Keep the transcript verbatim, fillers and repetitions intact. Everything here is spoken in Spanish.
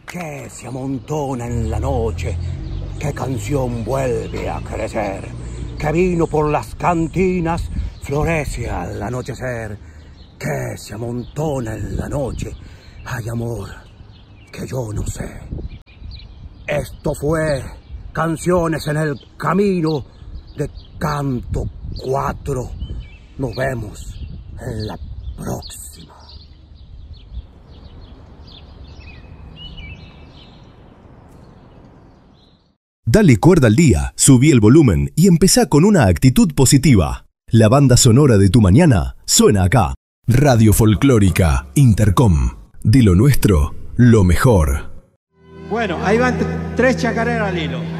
que se amontona en la noche, qué canción vuelve a crecer, que vino por las cantinas florece al anochecer, que se amontona en la noche, hay amor que yo no sé. Esto fue Canciones en el Camino de Canto cuatro. Nos vemos en la próxima. Dale cuerda al día, subí el volumen y empezá con una actitud positiva. La banda sonora de tu mañana suena acá. Radio Folclórica Intercom. De lo nuestro, lo mejor. Bueno, ahí van t- tres chacareras al hilo.